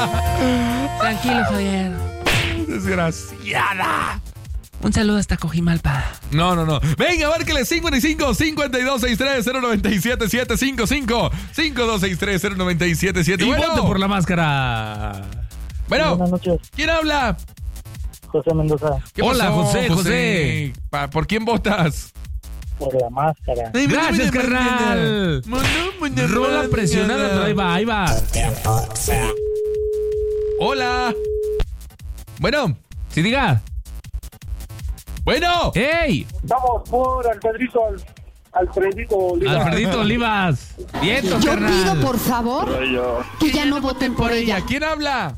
Tranquilo, Javier. Desgraciada. Un saludo hasta Cojimalpa. No. Venga, márquele 55-5263-0977-55. 5263-0977. Y Bueno. vote por la máscara. Bueno, Buenas noches, ¿quién habla? José Mendoza, ¿Qué Hola, pasó, José. ¿Por quién votas? por la máscara. Gracias, carnal. Rola presionada, pero ahí va. Hola. Bueno. Sí, diga. Bueno. ¡Ey! Vamos por Alfredito Olivas. Alfredito Olivas. Vientos, Yo carnal. pido, por favor, que ya no voten por ella. ¿Quién habla?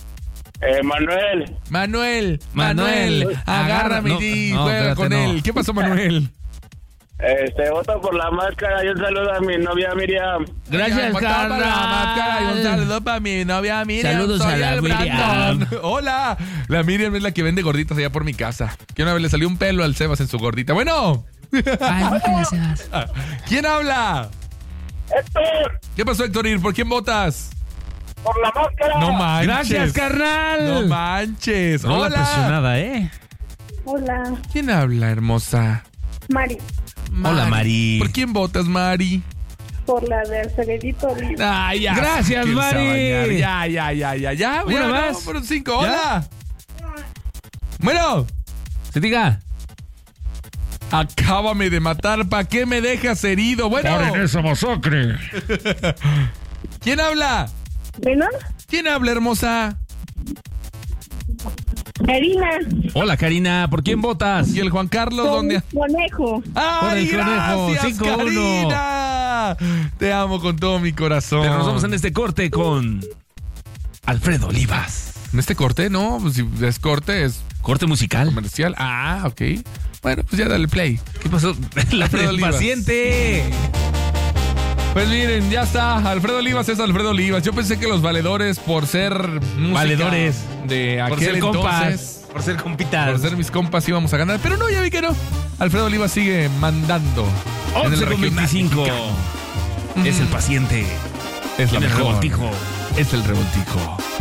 Manuel. Manuel, agárrame y juega con él. ¿Qué pasó, Manuel? Voto por la máscara y un saludo a mi novia Miriam. Gracias, Para la máscara y un carnal. saludo para mi novia Miriam. Saludos Soy a la el Miriam. Brandon. Hola. La Miriam es la que vende gorditas allá por mi casa. Que una vez le salió un pelo al Sebas en su gordita. Bueno. Ay, no te deseas. ¿Quién habla? Héctor, ¿Qué pasó, Héctor? ¿Por quién votas? por la máscara. No manches. Gracias, carnal. No manches. Rola Hola. presionada, ¿eh? Hola, ¿Quién habla, hermosa? Mari, Hola, Mari. ¿Por quién votas, Mari? por la de Alfredito Olivas. Ay, ya. Gracias, ¿Quién se va a Mari. bañar? Ya. Una Ya, más. no, por un 5. Hola. Bueno. Sí, diga. Acábame de matar. ¿Para qué me dejas herido? Bueno. esa masacre. ¿Quién habla? ¿Bueno? ¿Quién habla, hermosa? Karina, Hola, Karina. ¿Por quién votas? ¿Y el Juan Carlos dónde? Conejo. Por ¡Ay, el conejo, gracias, 5-1. Karina! Te amo con todo mi corazón. Pero nos vamos en este corte con Alfredo Olivas. ¿En este corte? No, pues si es corte, es Corte musical. comercial. Ah, ok. Bueno, pues ya dale play. ¿Qué pasó? La Alfredo del Olivas. paciente. Pues miren, ya está. Alfredo Olivas es Alfredo Olivas. Yo pensé que los valedores, por ser música Valedores. de Por aquel ser compas. entonces, Por ser compitas. por ser mis compas, íbamos a ganar. Pero no, ya vi que no. Alfredo Olivas sigue mandando. en el 11 con regional 25. mexicano. Es el paciente. Es la En el mejor. revoltijo. Es el revoltijo.